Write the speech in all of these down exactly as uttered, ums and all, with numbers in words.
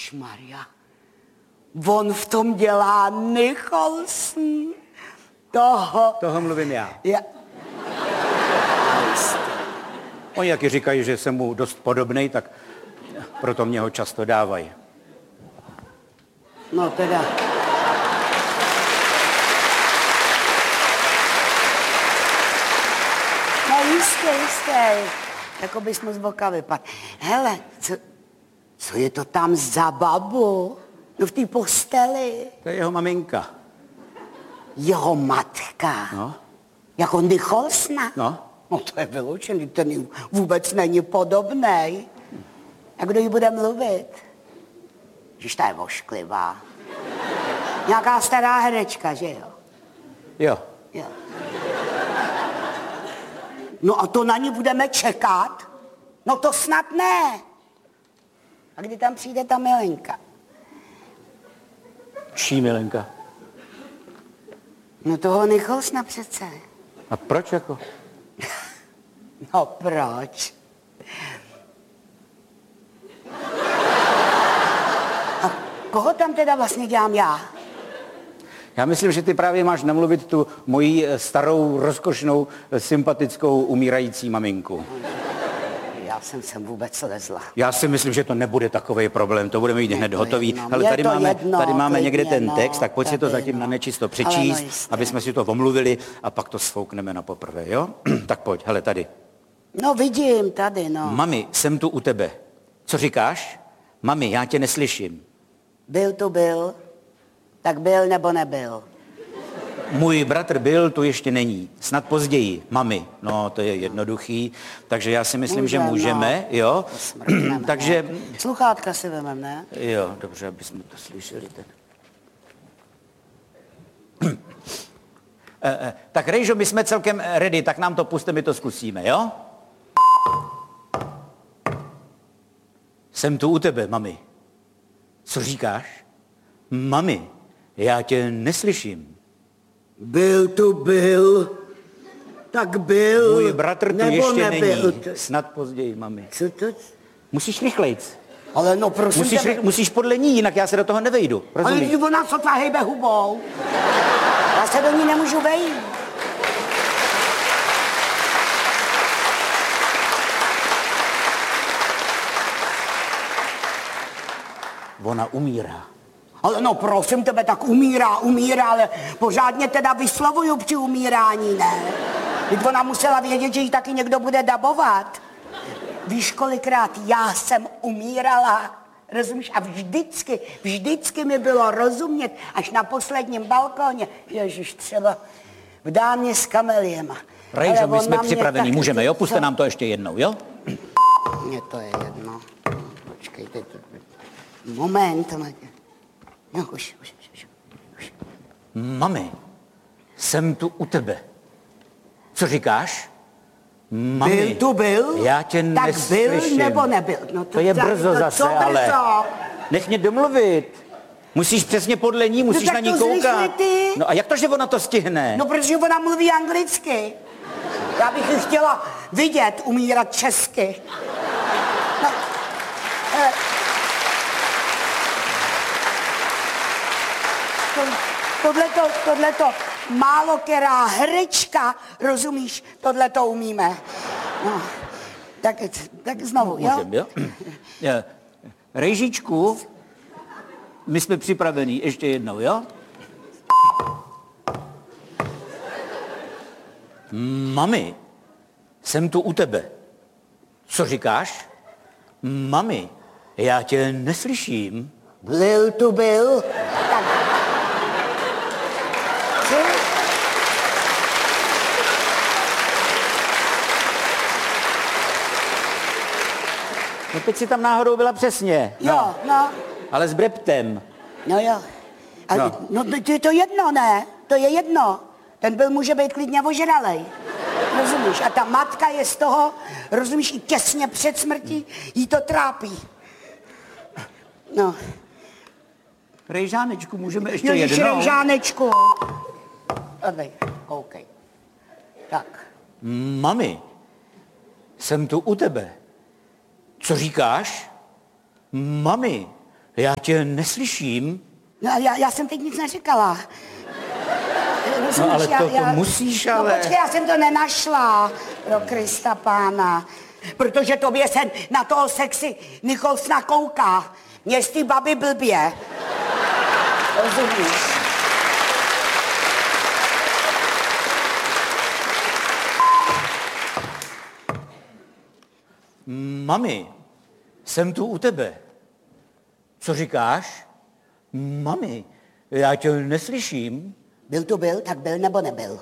Ježišmarja. On v tom dělá Nicholson. Toho... Toho mluvím já. já. Oni taky říkají, že jsem mu dost podobnej, tak proto mě ho často dávají. No teda... No jistě, jistě. Jako bys mu z boka vypadl. Hele, co, co je to tam za babu? No v té posteli. To je jeho maminka. Jeho matka? No. Jako Nicholsona? No. No to je vyloučený, ten jí vůbec není podobnej. A kdo jí bude mluvit? Žiž ta je vošklivá. Nějaká stará herečka, že jo? Jo. Jo. No a to na ní budeme čekat? No to snad ne. A kdy tam přijde ta milenka? Čí milenka? No toho Nicholsona přece. A proč jako? No proč? A koho tam teda vlastně dělám já? Já myslím, že ty právě máš namluvit tu moji starou, rozkošnou, sympatickou, umírající maminku. Já jsem sem vůbec lezla. Já si myslím, že to nebude takový problém, to budeme mít hned hotový. Jedno. Ale tady máme, jedno, tady máme někde klidně, ten no, text, tak pojď si to tady, zatím no. na nečisto přečíst, no, aby jsme si to omluvili a pak to sfoukneme na poprvé, jo? Tak pojď, hele, tady. No vidím, tady, no. Mami, jsem tu u tebe. Co říkáš? Mami, já tě neslyším. Byl tu byl, tak byl nebo nebyl. Můj bratr byl, tu ještě není. Snad později. Mami, no to je jednoduchý, takže já si myslím, Můžem, že můžeme, no. jo? Smrkneme, takže... no. Sluchátka si vemem, ne? Jo, dobře, aby jsme to slyšeli. Tak, e, e, tak Rejžo, my jsme celkem ready, tak nám to puste, my to zkusíme, jo? Jsem tu u tebe, mami. Co říkáš? Mami, já tě neslyším. Byl tu byl, tak byl, Můj bratr tu nebo ještě nebyl. není. Snad později, mami. Co to? Musíš rychlejc. Ale no prosím Musíš, tebe. ry- musíš podle ní, jinak já se do toho nevejdu. Ale Rozumíš? když ona sotva hejbe hubou. Já se do ní nemůžu vejít. Ona umírá. Ale no prosím tebe, tak umírá, umírá, ale pořádně teda vyslovuju při umírání, ne? Teď ona musela vědět, že ji taky někdo bude dabovat. Víš, kolikrát já jsem umírala, rozumíš? A vždycky, vždycky mi bylo rozumět, až na posledním balkóně, ježiš, třeba v dámě s kameliema. Rejžo, my on jsme na mě připraveni, tak- můžeme, jo? Puste co? nám to ještě jednou, jo? Mně to je jedno. Počkejte, to... moment. No, už, už, už, už. Mami, jsem tu u tebe. Co říkáš? Mami, Byl tu byl? já tě tak neslyším. byl nebo nebyl? No To je tak- brzo no, zase, co brzo? ale nech mě domluvit. Musíš přesně podle ní, musíš tak na ní to koukat. zrychli ty. No a jak to, že ona to stihne? No, protože ona mluví anglicky. Já bych ji chtěla vidět umírat česky. No, eh, to, tohleto, tohleto málo která herečka, rozumíš, tohleto umíme. No, tak, tak znovu, jo? Můžem, jo? Je, Rejžičku, my jsme připravení, ještě jednou, jo? Mami, jsem tu u tebe. Co říkáš? Mami, já tě neslyším. Byl tu byl. Tak. Co? No teď si tam náhodou byla přesně. Jo, no. Ale s breptem. No jo. A, no. No. no to je to jedno, ne? To je jedno. Ten byl může být klidně ožralej. Rozumíš? A ta matka je z toho, rozumíš, i těsně před smrtí jí to trápí. No. Rejžánečku, můžeme ještě Ježiš, jednou? Rejžánečku. Tady, koukej. Tak. Mami, jsem tu u tebe. Co říkáš? Mami, Já tě neslyším. No, já, já jsem teď nic neříkala. Rozumíš, No, ale to, já, to já, musíš, no, ale... počkej, já jsem to nenašla. Pro Krista pána. Protože tobě se na toho sexy Nicholsona kouká. Mě z ty baby blbě. Rozumíš? Mami, jsem tu u tebe. Co říkáš? Mami, já tě neslyším. Byl to byl, tak byl nebo nebyl.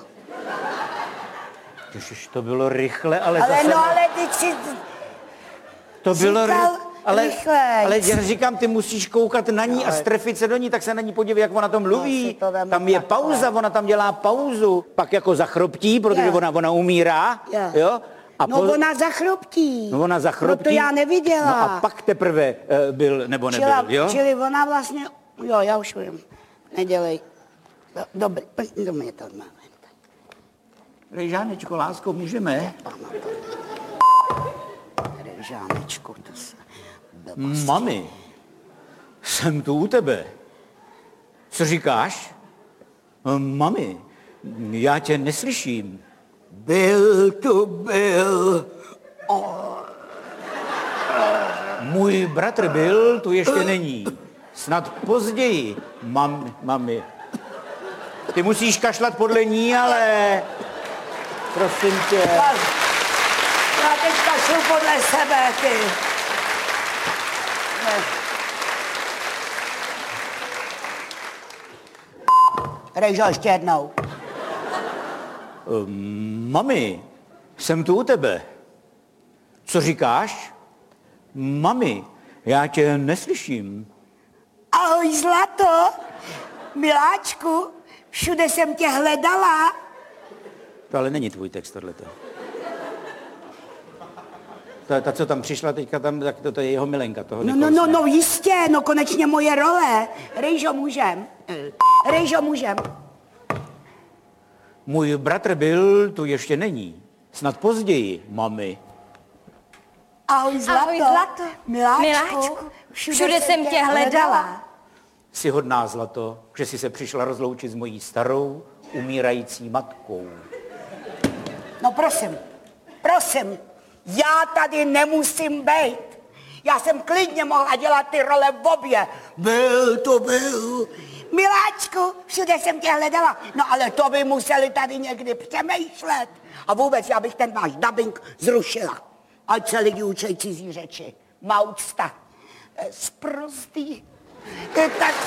Ježiš, to bylo rychle, ale, Ale zase... no, ale ty si... To bylo říkal ry... ale, rychlejc. ale já říkám, ty musíš koukat na ní a Ale- strefit se do ní, tak se na ní podívej, jak ona tom Já mluví. si to vemu Tam je takhle. pauza, ona tam dělá pauzu. Pak jako zachroptí, protože Jo. ona, ona umírá. Jo. Jo? A No ona zachruptí. no ona zachruptí. No to já neviděla. No a pak teprve uh, byl nebo nebyl, Čila, jo? Čili ona vlastně... Jo, já už vím. Nedělej. Do, dobrý, do mě to má. Rejžánečko, lásko, můžeme? Rejžánečku, to se... Mami, jsem tu u tebe. Co říkáš? Mami, já tě neslyším. Byl tu byl. Můj bratr byl, tu ještě není. Snad později, mam, mami. Ty musíš kašlat podle ní, ale... Prosím tě. Já, já teďka šlu podle sebe, ty. Ne. Rejžo, ještě jednou. Mami, jsem tu u tebe. Co říkáš? Mami, já tě neslyším. Ahoj, zlato. Miláčku, všude jsem tě hledala. To ale není tvůj text, tohleto. Ta, ta, co tam přišla teďka, tam, tak to, to je jeho milenka, toho No, no, no, Nicholsona. no, jistě, no konečně moje role. Rejžo, můžem. Rejžo, můžem. Můj bratr byl, tu ještě není. Snad později, mami. Ahoj, zlato. Ahoj, zlato. Miláčku, Miláčku, všude jsem tě hledala. Jsi hodná, zlato, že jsi se přišla rozloučit s mojí starou, umírající matkou. No prosím, prosím, já tady nemusím být. Já jsem klidně mohla dělat ty role v obě. Byl to byl. Miláčku, všude jsem tě hledala. No ale to by museli tady někdy přemýšlet. A vůbec já bych ten váš dubbing zrušila. Ať se lidi učej cizí řeči. Má úcta. Sprostý. Tak